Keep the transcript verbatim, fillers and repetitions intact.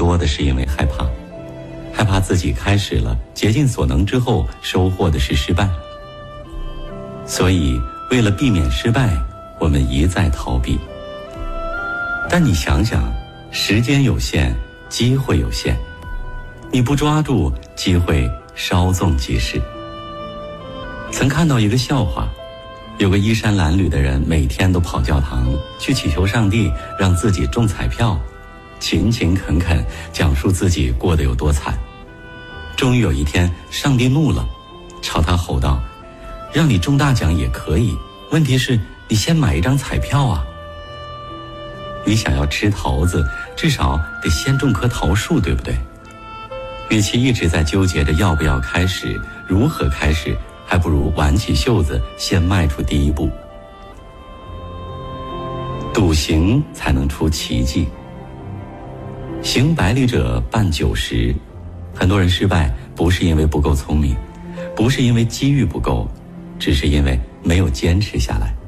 多的是因为害怕，害怕自己开始了，竭尽所能之后收获的是失败。所以为了避免失败，我们一再逃避。但你想想，时间有限，机会有限，你不抓住，机会稍纵即逝。曾看到一个笑话，有个衣衫褴褛的人每天都跑教堂去祈求上帝让自己中彩票，勤勤恳恳讲述自己过得有多惨。终于有一天，上帝怒了，朝他吼道：让你中大奖也可以，问题是你先买一张彩票啊。你想要吃桃子，至少得先种棵桃树，对不对？与其一直在纠结着要不要开始，如何开始，还不如挽起袖子，先迈出第一步。笃行才能出奇迹。行百里者半九十，很多人失败不是因为不够聪明，不是因为机遇不够，只是因为没有坚持下来。